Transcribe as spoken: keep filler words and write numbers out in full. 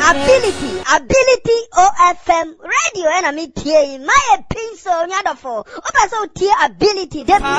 ability, ability O F M radio and I mean T A. My pin so nyadofo. Opa so T ability.